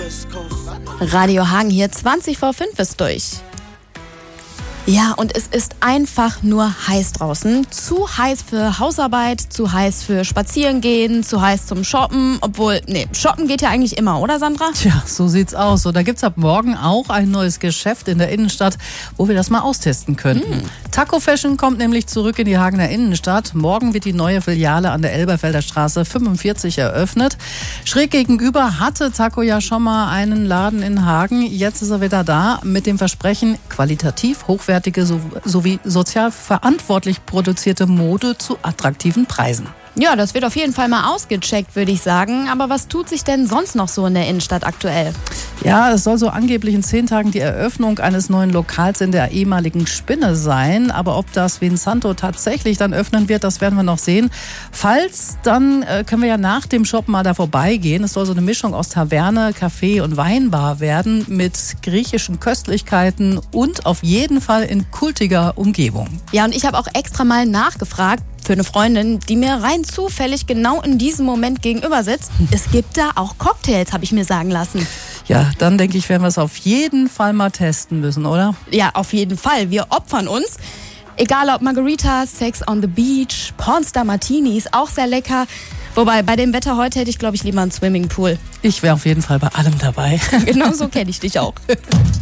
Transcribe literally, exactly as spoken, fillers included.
Radio Hagen hier, zwanzig vor fünf ist durch. Ja, und es ist einfach nur heiß draußen. Zu heiß für Hausarbeit, zu heiß für Spazierengehen, zu heiß zum Shoppen. Obwohl, nee, Shoppen geht ja eigentlich immer, oder Sandra? Tja, so sieht's aus. So, da gibt's ab morgen auch ein neues Geschäft in der Innenstadt, wo wir das mal austesten könnten. Hm. Taco Fashion kommt nämlich zurück in die Hagener Innenstadt. Morgen wird die neue Filiale an der Elberfelder Straße fünfundvierzig eröffnet. Schräg gegenüber hatte Taco ja schon mal einen Laden in Hagen. Jetzt ist er wieder da mit dem Versprechen, qualitativ hochwertige sowie sozial verantwortlich produzierte Mode zu attraktiven Preisen. Ja, das wird auf jeden Fall mal ausgecheckt, würde ich sagen. Aber was tut sich denn sonst noch so in der Innenstadt aktuell? Ja, es soll so angeblich in zehn Tagen die Eröffnung eines neuen Lokals in der ehemaligen Spinne sein. Aber ob das Vinsanto tatsächlich dann öffnen wird, das werden wir noch sehen. Falls, dann äh, können wir ja nach dem Shop mal da vorbeigehen. Es soll so eine Mischung aus Taverne, Café und Weinbar werden mit griechischen Köstlichkeiten und auf jeden Fall in kultiger Umgebung. Ja, und ich habe auch extra mal nachgefragt für eine Freundin, die mir rein zufällig genau in diesem Moment gegenüber sitzt. Es gibt da auch Cocktails, habe ich mir sagen lassen. Ja, dann denke ich, werden wir es auf jeden Fall mal testen müssen, oder? Ja, auf jeden Fall. Wir opfern uns. Egal ob Margaritas, Sex on the Beach, Pornstar Martinis, auch sehr lecker. Wobei, bei dem Wetter heute hätte ich, glaube ich, lieber einen Swimmingpool. Ich wäre auf jeden Fall bei allem dabei. Genau so kenne ich dich auch.